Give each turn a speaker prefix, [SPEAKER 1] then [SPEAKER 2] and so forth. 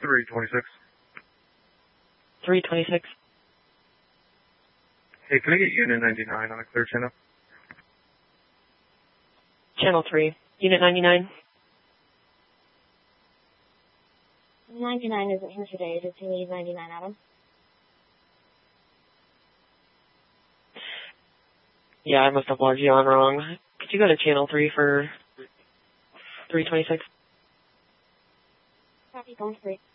[SPEAKER 1] 326.
[SPEAKER 2] 326.
[SPEAKER 1] Hey, can I get Unit 99 on a clear channel?
[SPEAKER 2] Channel 3. Unit 99.
[SPEAKER 3] 99 isn't here today. Does he need 99, Adam?
[SPEAKER 2] Yeah, I must have logged you on wrong. Could you go to channel 3 for 326?
[SPEAKER 3] Copy, going 3.